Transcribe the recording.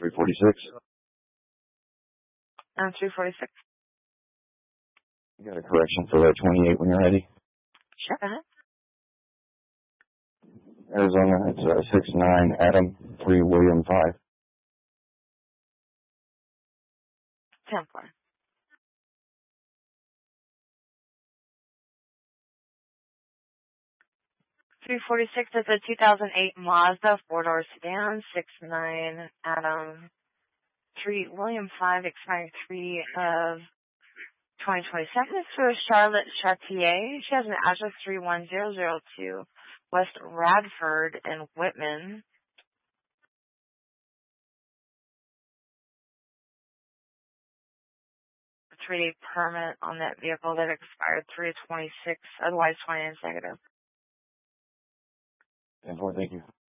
346. 346. You got a correction for that 28 when you're ready. Sure. Arizona, it's 69, Adam, 3, William, 5. 10-4. $346 is a 2008 Mazda 4-door sedan, 69 Adam, 3 William 5, expiring 3 of 2027. It's for Charlotte Chartier. She has an address 31002 West Radford in Whitman. 3-day permit on that vehicle that expired 3/26, otherwise 29 negative. 10-4, thank you.